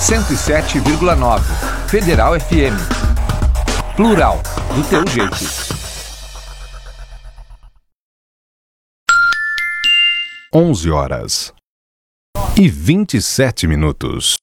107,9. Federal FM. Plural, do teu jeito. Onze horas e 27 minutos.